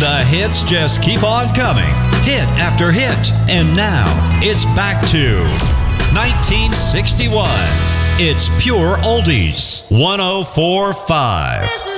The hits just keep on coming, hit after hit. And now it's back to 1961. It's Pure Oldies 104.5.